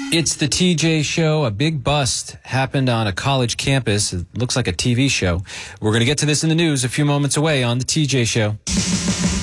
It's the TJ Show. A big bust happened on a college campus. It looks like a TV show. We're going to get to this in the news a few moments away on the TJ Show.